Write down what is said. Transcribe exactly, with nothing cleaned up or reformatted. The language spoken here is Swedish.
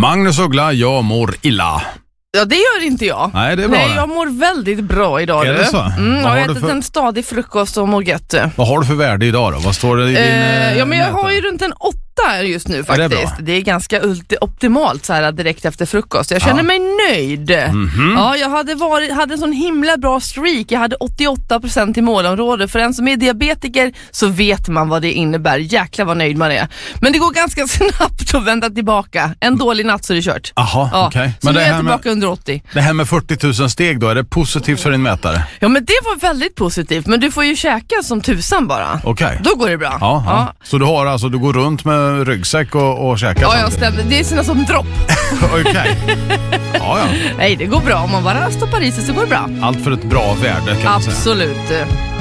Magnus Uggla, jag mår illa. Ja, det gör inte jag. Nej, det är bra. Nej, det. jag mår väldigt bra idag. Är det så? Mm, jag har ätit för... en stadig frukost och mår gött. Vad har du för värde idag då? Vad står det i din eh, Ja, men jag mätare? har ju runt en åtta just nu faktiskt. Är det bra? Det är ganska ulti- optimalt så här direkt efter frukost. Jag känner ja. mig nöjd. Mm-hmm. Ja, jag hade, varit, hade en sån himla bra streak. Jag hade åttioåtta procent i målområdet. För en som är diabetiker så vet man vad det innebär. Jäklar vad nöjd man är. Men det går ganska snabbt att vända tillbaka. En dålig natt så är det kört. Jaha, ja. okej. Okay. Så nu är jag tillbaka med, under åttio. Det här med fyrtio tusen steg då, är det positivt för din mätare? Ja, men det var väldigt positivt. Men du får ju käka som tusan bara. Okej. Okay. Då går det bra. Ja, ja. Ja. Så du har alltså, du går runt med ryggsäck och, och käkar? Ja, jag stämde. Det är sina som dropp. Okej. Okay. Ja, ja. Nej, det går bra. Om man bara stoppar i sig så går det bra. Allt för ett bra värde kan man säga. Absolut.